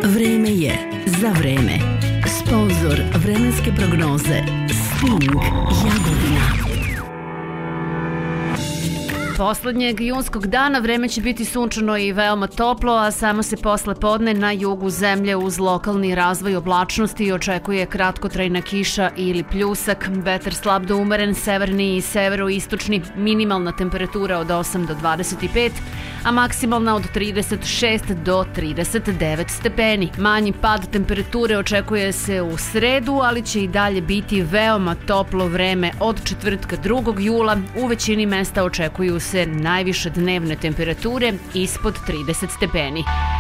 Vreme je za vreme. Sponzor vremenske prognoze Sting Jagodina. Poslednjeg junskog dana vreme će biti sunčano i veoma toplo, a samo se posle podne na jugu zemlje uz lokalni razvoj oblačnosti očekuje kratkotrajna kiša ili pljusak, vetar slab do umeren, severni i severoistočni, minimalna temperatura od 8 do 25, a maksimalna od 36 do 39 stepeni. Manji pad temperature očekuje se u sredu, ali će i dalje biti veoma toplo vreme od četvrtka 2. jula. U većini mesta očekuju se najviše dnevne temperature ispod 30 stepeni.